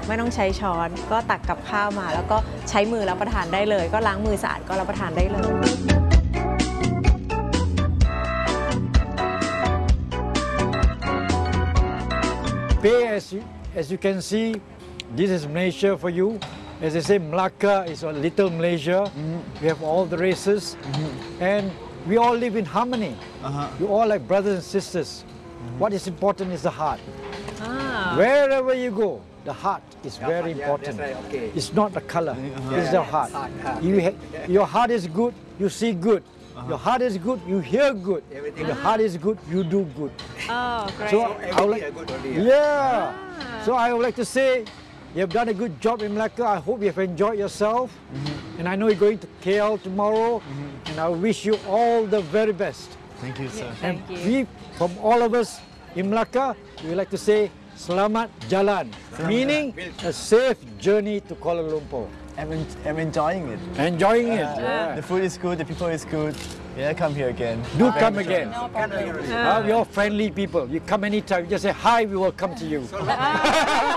ไม่ต้องใช้ช้อนก็ตักกับข้าวมาแล้วก็ใช้มือรับประทานได้เลยก็ล้างมือสะอาดก็รับประทานได้เลย As you can see, this is Malaysia for you. As I say, Melaka is a little Malaysia. We have all the races, and we all live in harmony. You all like brothers and sisters. What is important is the heart. Wherever you go, the heart is very important. That's right, okay. It's not the color, it's the heart. Your heart is good, you see good. Your heart is good, you hear good. Everything. Your heart is good, you do good. Oh, great. So I would Everything like, are good only. yeah. So I would like to say, you have done a good job in Melaka. I hope you have enjoyed yourself. And I know you're going to KL tomorrow. And I wish you all the very best. Thank you, sir. And Thank you. we, from all of us in Melaka, we would like to say, Selamat Jalan, meaning a safe journey to Kuala Lumpur. I'm enjoying it. Enjoying it. Yeah. The food is good, the people is good. Yeah, come here again. Do come again. No problem. We're friendly people. You come anytime. You just say hi, we will come to you.